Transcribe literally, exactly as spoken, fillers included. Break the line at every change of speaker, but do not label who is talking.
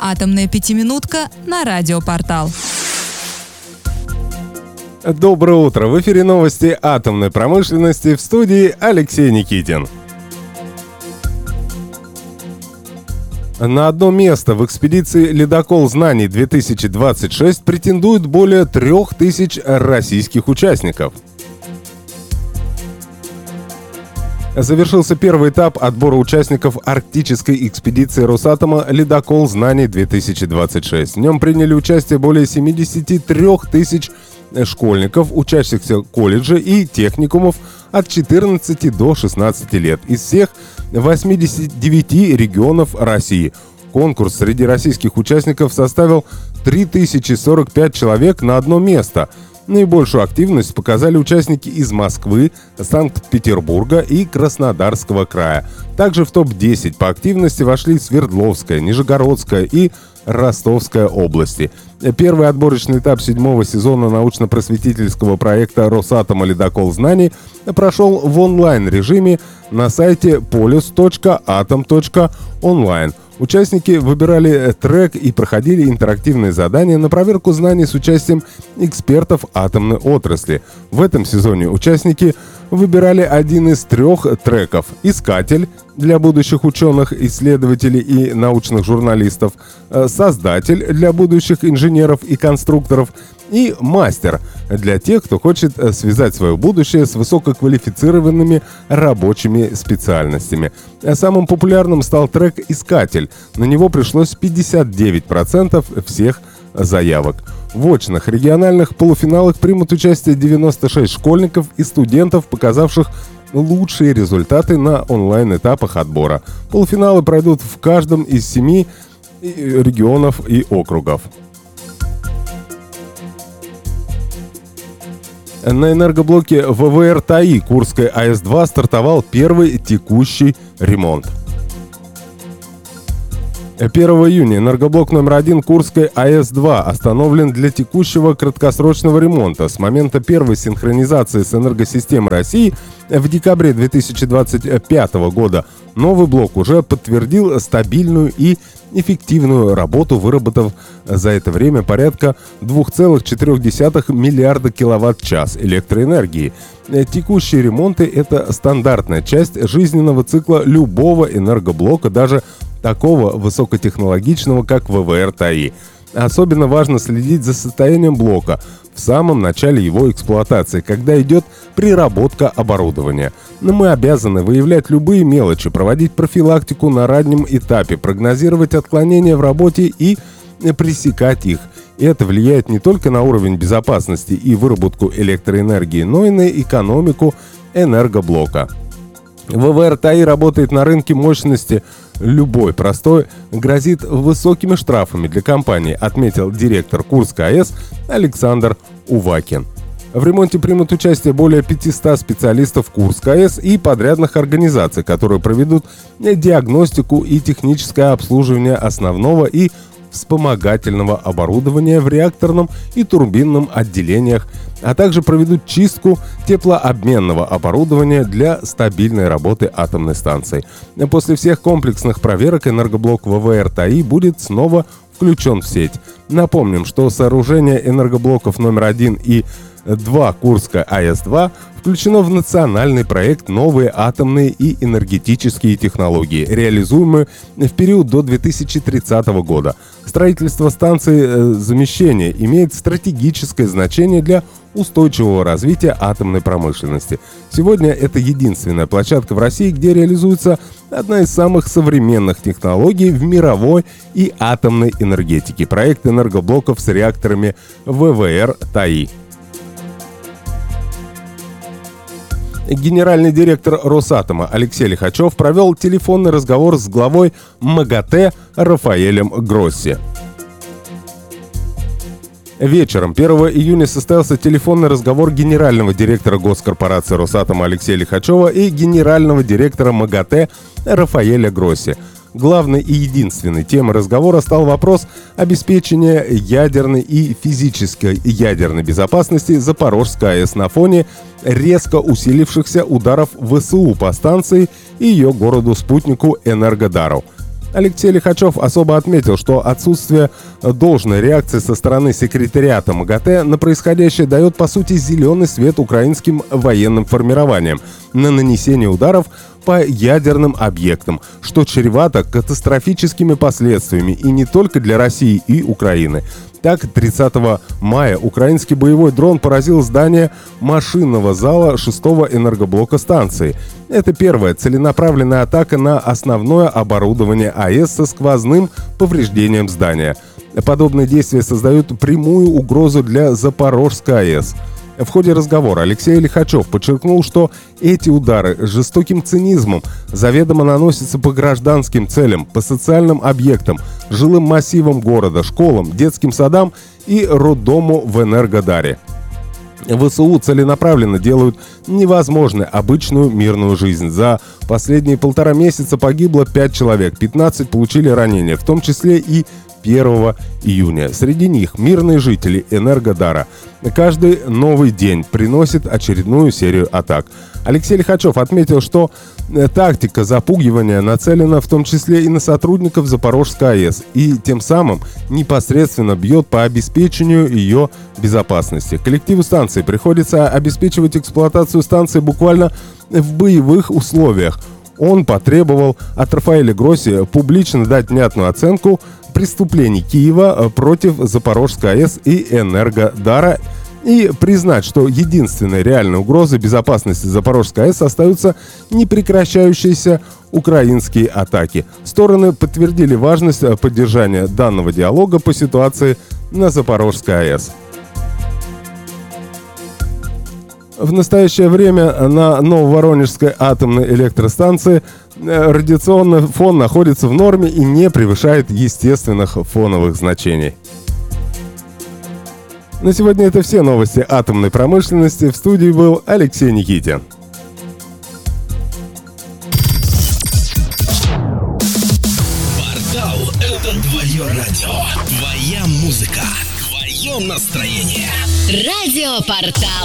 Атомная пятиминутка на Радиопортал.
Доброе утро! В эфире новости атомной промышленности, в студии Алексей Никитин. На одно место в экспедиции «Ледокол знаний-две тысячи двадцать шесть» претендуют более трех тысяч российских участников. Завершился первый этап отбора участников арктической экспедиции Росатома «Ледокол знаний-две тысячи двадцать шесть». В нем приняли участие более семьдесят три тысяч школьников, учащихся колледжа и техникумов от четырнадцати до шестнадцати лет из всех восьмидесяти девяти регионов России. Конкурс среди российских участников составил три тысячи сорок пять человек на одно место. Наибольшую активность показали участники из Москвы, Санкт-Петербурга и Краснодарского края. Также в топ десять по активности вошли Свердловская, Нижегородская и Ростовская области. Первый отборочный этап седьмого сезона научно-просветительского проекта Росатома «Ледокол знаний» прошел в онлайн-режиме на сайте полюс точка атом точка онлайн. Участники выбирали трек и проходили интерактивные задания на проверку знаний с участием экспертов атомной отрасли. В этом сезоне участники выбирали один из трех треков: «Искатель» для будущих ученых, исследователей и научных журналистов, «Создатель» для будущих инженеров и конструкторов и «Мастер» для тех, кто хочет связать свое будущее с высококвалифицированными рабочими специальностями. Самым популярным стал трек «Искатель». На него пришлось пятьдесят девять процентов всех заявок. В очных региональных полуфиналах примут участие девяносто шесть школьников и студентов, показавших лучшие результаты на онлайн-этапах отбора. Полуфиналы пройдут в каждом из семи регионов и округов. На энергоблоке ВВР ТАИ Курской АЭС два стартовал первый текущий ремонт. первого июня энергоблок номер один Курской АЭС два остановлен для текущего краткосрочного ремонта. С момента первой синхронизации с энергосистемой России в декабре две тысячи двадцать пятого года новый блок уже подтвердил стабильную и эффективную работу, выработав за это время порядка два целых четыре десятых миллиарда киловатт-час электроэнергии. Текущие ремонты – это стандартная часть жизненного цикла любого энергоблока, даже такого высокотехнологичного, как ВВР ТАИ. Особенно важно следить за состоянием блока в самом начале его эксплуатации, когда идет приработка оборудования. Но мы обязаны выявлять любые мелочи, проводить профилактику на раннем этапе, прогнозировать отклонения в работе и пресекать их. И это влияет не только на уровень безопасности и выработку электроэнергии, но и на экономику энергоблока. ВВР ТАИ работает на рынке мощности. Любой простой грозит высокими штрафами для компании, отметил директор Курской АЭС Александр Увакин. В ремонте примут участие более пятисот специалистов Курской АЭС и подрядных организаций, которые проведут диагностику и техническое обслуживание основного и вспомогательного оборудования в реакторном и турбинном отделениях, а также проведут чистку теплообменного оборудования для стабильной работы атомной станции. После всех комплексных проверок энергоблок ВВР ТАИ будет снова включен в сеть. Напомним, что сооружение энергоблоков номер один и два Курской АЭС два включено в национальный проект «Новые атомные и энергетические технологии», реализуемые в период до две тысячи тридцатого года. Строительство станции замещения имеет стратегическое значение для устойчивого развития атомной промышленности. Сегодня это единственная площадка в России, где реализуется одна из самых современных технологий в мировой и атомной энергетике – проект энергоблоков с реакторами ВВР ТАИ. Генеральный директор Росатома Алексей Лихачев провел телефонный разговор с главой МАГАТЭ Рафаэлем Гросси. Вечером первого июня состоялся телефонный разговор генерального директора госкорпорации Росатома Алексея Лихачева и генерального директора МАГАТЭ Рафаэля Гросси. Главной и единственной темой разговора стал вопрос обеспечения ядерной и физической ядерной безопасности Запорожской АЭС на фоне резко усилившихся ударов ВСУ по станции и ее городу-спутнику Энергодару. Алексей Лихачев особо отметил, что отсутствие должной реакции со стороны секретариата МАГАТЭ на происходящее дает, по сути, зеленый свет украинским военным формированиям на нанесение ударов по ядерным объектам, что чревато катастрофическими последствиями и не только для России и Украины. Так, тридцатого мая украинский боевой дрон поразил здание машинного зала шестого энергоблока станции. Это первая целенаправленная атака на основное оборудование АЭС со сквозным повреждением здания. Подобные действия создают прямую угрозу для Запорожской АЭС. В ходе разговора Алексей Лихачев подчеркнул, что эти удары жестоким цинизмом заведомо наносятся по гражданским целям, по социальным объектам, жилым массивам города, школам, детским садам и роддому в Энергодаре. ВСУ целенаправленно делают невозможной обычную мирную жизнь. За последние полтора месяца погибло пять человек, пятнадцать получили ранения, в том числе и первого июня. Среди них мирные жители Энергодара. Каждый новый день приносит очередную серию атак. Алексей Лихачев отметил, что тактика запугивания нацелена в том числе и на сотрудников Запорожской АЭС и тем самым непосредственно бьет по обеспечению ее безопасности. Коллективу станции приходится обеспечивать эксплуатацию станции буквально в боевых условиях. Он потребовал от Рафаэля Гросси публично дать внятную оценку преступлений Киева против Запорожской АЭС и Энергодара и признать, что единственной реальной угрозой безопасности Запорожской АЭС остаются непрекращающиеся украинские атаки. Стороны подтвердили важность поддержания данного диалога по ситуации на Запорожской АЭС. В настоящее время на Нововоронежской атомной электростанции радиационный фон находится в норме и не превышает естественных фоновых значений. На сегодня это все новости атомной промышленности. В студии был Алексей Никитин.
Портал — это твое радио, твоя музыка, твое настроение.
Радиопортал.